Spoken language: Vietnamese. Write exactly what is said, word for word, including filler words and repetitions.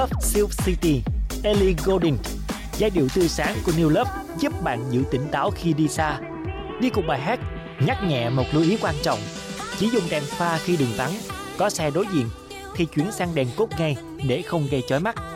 Love Silk City, Ellie Goulding. Giai điệu tươi sáng của New Love giúp bạn giữ tỉnh táo khi đi xa. Đi cùng bài hát, nhắc nhẹ một lưu ý quan trọng. Chỉ dùng đèn pha khi đường vắng, có xe đối diện thì chuyển sang đèn cốt ngay để không gây chói mắt.